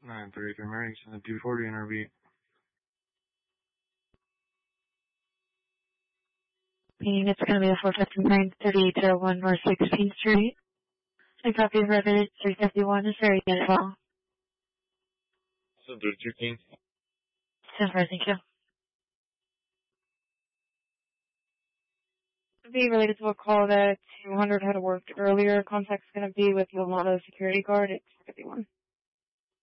933 Mary, 240 NRV. Meaning it's going to be the 459-3801 North 16th Street. A copy of Revenant 351 is very good as well. 32 King. 10-4, thank you. Be related to a call that 200 had worked earlier. Contact's going to be with Yolanda security guard at 51.